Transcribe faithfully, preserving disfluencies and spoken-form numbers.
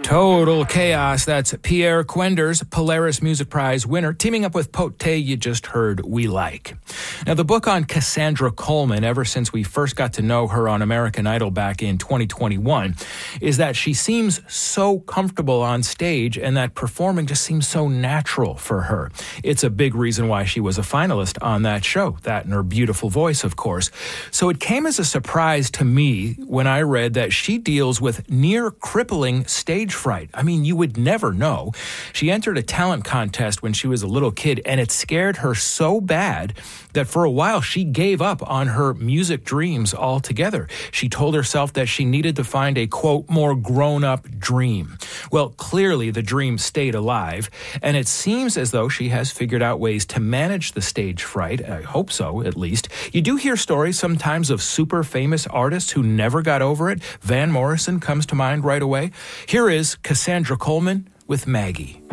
Total Chaos. That's Pierre Quenders, Polaris Music Prize winner, teaming up with Pote, you just heard We Like. Now, the book on Cassandra Coleman, ever since we first got to know her on American Idol back in twenty twenty-one, is that she seems so comfortable on stage and that performing just seems so natural for her. It's a big reason why she was a finalist on that show, that and her beautiful voice, of course. So it came as a surprise to me when I read that she deals with near crippling stage fright. I mean, you would never know. She entered a talent contest when she was a little kid, and it scared her so bad that for a while she gave up on her music dreams altogether. She told herself that she needed to find a, quote, more grown-up dream. Well, clearly the dream stayed alive, and it seems as though she has figured out ways to manage the stage fright. I hope so, at least. You do hear stories sometimes of super famous artists who never got over it. Van Morrison comes to mind right away. Here is Cassandra Coleman with Maggie.